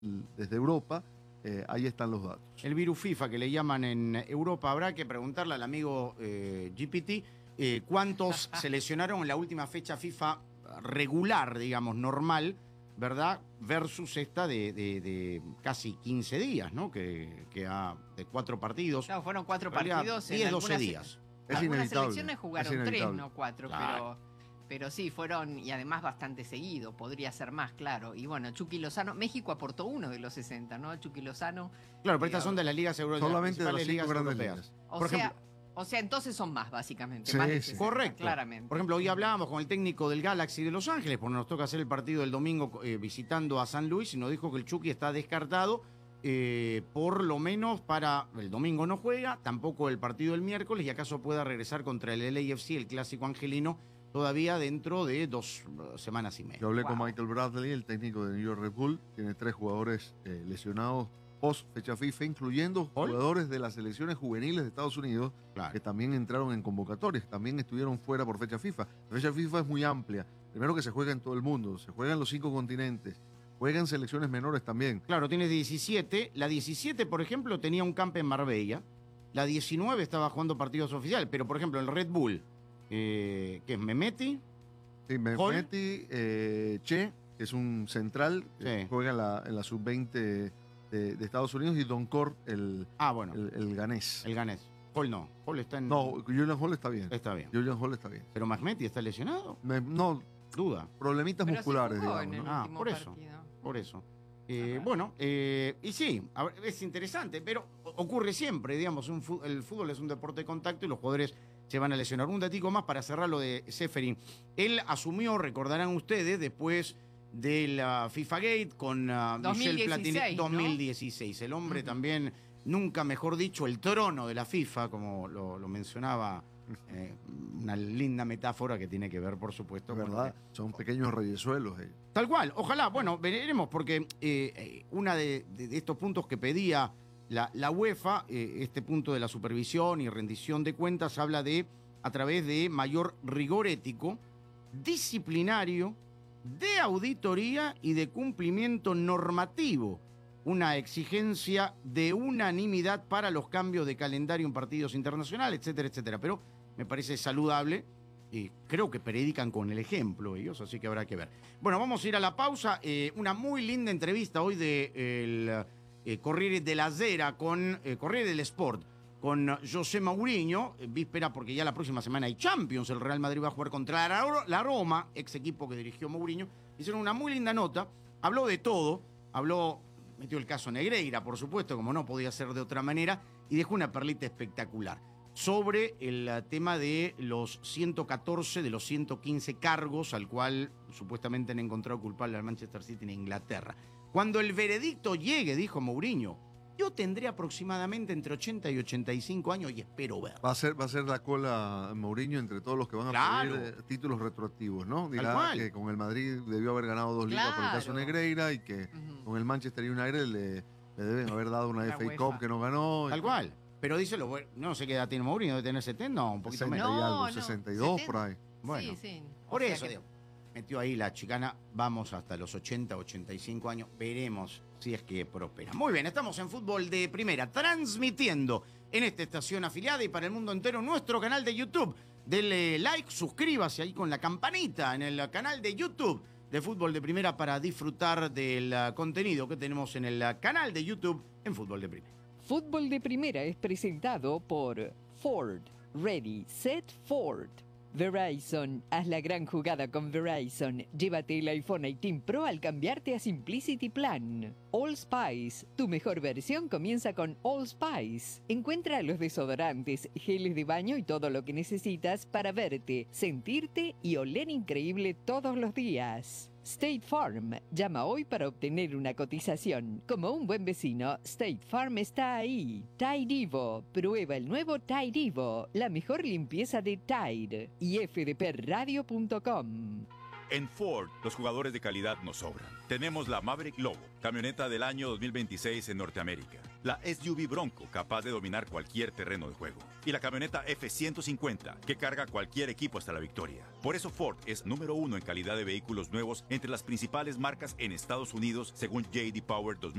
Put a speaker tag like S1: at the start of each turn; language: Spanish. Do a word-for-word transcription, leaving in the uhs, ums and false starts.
S1: desde Europa, eh, ahí están los datos.
S2: El virus FIFA que le llaman en Europa, habrá que preguntarle al amigo eh, G P T eh, cuántos se lesionaron en la última fecha FIFA regular, digamos, normal, ¿verdad? Versus esta de, de, de casi quince días, ¿no? Que, que ha, de cuatro partidos.
S3: Claro, fueron cuatro
S2: En realidad,
S3: partidos.
S2: diez,
S3: en
S2: doce
S3: algunas,
S2: días.
S1: Es
S3: algunas
S1: inevitable.
S3: selecciones jugaron
S1: es
S3: tres,
S1: inevitable.
S3: no cuatro,
S2: Claro.
S3: pero... Pero sí, fueron, y además bastante seguido, podría ser más, claro. Y bueno, Chucky Lozano, México aportó uno de los sesenta, ¿no? Chucky Lozano.
S2: Claro, pero estas son de las ligas europeas.
S1: Solamente de las
S2: principales
S1: cinco
S2: ligas
S1: grandes
S2: europeas.
S1: ligas.
S3: O
S2: Por
S3: sea,
S2: ejemplo,
S3: o sea, entonces son más, básicamente.
S1: Sí,
S3: más de
S1: sí.
S3: sesenta,
S2: correcto.
S3: claramente.
S2: Por ejemplo, hoy hablábamos con el técnico del Galaxy de Los Ángeles, porque nos toca hacer el partido del domingo eh, visitando a San Luis, y nos dijo que el Chucky está descartado, eh, por lo menos para el domingo no juega, tampoco el partido del miércoles, y acaso pueda regresar contra el L A F C, el clásico angelino, todavía dentro de dos uh, semanas y media.
S1: Yo hablé
S3: Wow.
S1: con Michael Bradley, el técnico de New York Red Bull. Tiene tres jugadores eh, lesionados post fecha FIFA, incluyendo
S2: ¿Hoy?
S1: jugadores de las selecciones juveniles de Estados Unidos
S2: Claro.
S1: que también entraron en convocatorias, también estuvieron fuera por fecha FIFA. La fecha FIFA es muy amplia. Primero que se juega en todo el mundo, se juega en los cinco continentes, juegan selecciones menores también.
S2: Claro, tienes diecisiete. La diecisiete, por ejemplo, tenía un campo en Marbella. La diecinueve estaba jugando partidos oficiales, pero por ejemplo, el Red Bull, eh, que es Mehmeti,
S1: Sí, Mehmeti, eh, Che, que es un central, que
S2: Sí.
S1: juega en la, en la sub veinte de, de Estados Unidos, y Don Cor, el,
S2: ah, bueno,
S1: el, el ganés.
S2: el ganés. Hall no, Hall está en...
S1: No, Julian Hall está bien.
S2: Está bien.
S1: Julian Hall está bien.
S2: Pero Mehmeti está lesionado,
S1: Me- no,
S2: duda.
S1: problemitas
S3: Pero sí
S1: musculares,
S3: jugó
S1: digamos,
S3: en el
S1: ¿no?
S2: Ah,
S3: último
S2: por eso.
S3: partido.
S2: Por eso. Eh,
S3: Ajá.
S2: bueno, eh, y sí, a ver, es interesante, pero ocurre siempre, digamos, un fu- el fútbol es un deporte de contacto y los jugadores se van a lesionar. Un datico más para cerrar lo de Ceferin. Él asumió, recordarán ustedes, después de la FIFA Gate con uh, Michel Platini.
S3: dos mil dieciséis, ¿no?
S2: dos mil dieciséis. El hombre
S3: Ujú.
S2: también, nunca mejor dicho, el trono de la FIFA, como lo, lo mencionaba, eh, una linda metáfora que tiene que ver, por supuesto,
S1: Es
S2: con
S1: verdad, son pequeños reyesuelos ellos.
S2: Tal cual, ojalá, bueno, veremos, porque eh, eh, una de, de- de estos puntos que pedía la, la UEFA, eh, este punto de la supervisión y rendición de cuentas, habla de, a través de mayor rigor ético, disciplinario, de auditoría y de cumplimiento normativo, una exigencia de unanimidad para los cambios de calendario en partidos internacionales, etcétera, etcétera. Pero me parece saludable. Y creo que predican con el ejemplo ellos, así que habrá que ver. Bueno, vamos a ir a la pausa. Eh, una muy linda entrevista hoy de el eh, Corriere della Sera con eh, Corriere del Sport, con José Mourinho, eh, víspera porque ya la próxima semana hay Champions. El Real Madrid va a jugar contra la, la Roma, ex equipo que dirigió Mourinho. Hicieron una muy linda nota, habló de todo, habló, metió el caso Negreira, por supuesto, como no podía ser de otra manera, y dejó una perlita espectacular sobre el uh, tema de los ciento catorce de los ciento quince cargos al cual supuestamente han encontrado culpable al Manchester City en Inglaterra. Cuando el veredicto llegue, dijo Mourinho, yo tendré aproximadamente entre ochenta y ochenta y cinco años y espero ver.
S1: Va a ser, va a ser la cola Mourinho entre todos los que van a
S2: Claro.
S1: pedir eh, títulos retroactivos, ¿no?
S2: Tal
S1: Dirá
S2: cual.
S1: que con el Madrid debió haber ganado dos ligas por el caso
S3: Claro.
S1: Negreira, y que
S3: Ujú.
S1: con el Manchester United le, le deben haber dado una
S3: La
S1: F A
S3: UEFA.
S1: Cup que no ganó.
S2: Tal cual. Pero díselo, bueno, no sé qué edad tiene Mourinho, debe tener setenta, no, un poquito
S1: sesenta
S2: menos.
S1: y
S3: No,
S1: algo,
S3: no,
S1: sesenta y dos por
S3: setenta.
S1: ahí.
S2: Bueno,
S3: Sí, sí.
S2: por
S3: O sea
S2: eso,
S3: que-
S2: digo, metió ahí la chicana, vamos hasta los ochenta, ochenta y cinco años, veremos si es que prospera. Muy bien, estamos en Fútbol de Primera, transmitiendo en esta estación afiliada y para el mundo entero nuestro canal de YouTube. Dele like, suscríbase ahí con la campanita en el canal de YouTube de Fútbol de Primera para disfrutar del uh, contenido que tenemos en el uh, canal de YouTube en Fútbol de Primera.
S4: Fútbol de Primera es presentado por Ford. Ready, Set, Ford. Verizon. Haz la gran jugada con Verizon. Llévate el iPhone eighteen Pro al cambiarte a Simplicity Plan. All Spice. Tu mejor versión comienza con All Spice. Encuentra los desodorantes, geles de baño y todo lo que necesitas para verte, sentirte y oler increíble todos los días. State Farm. Llama hoy para obtener una cotización. Como un buen vecino, State Farm está ahí. Tide Evo. Prueba el nuevo Tide Evo. La mejor limpieza de Tide. Y f d p radio punto com.
S5: En Ford, los jugadores de calidad nos sobran. Tenemos la Maverick Lobo, camioneta del año dos mil veintiséis en Norteamérica. La S U V Bronco, capaz de dominar cualquier terreno de juego. Y la camioneta F ciento cincuenta, que carga cualquier equipo hasta la victoria. Por eso Ford es número uno en calidad de vehículos nuevos entre las principales marcas en Estados Unidos, según J D Power dos mil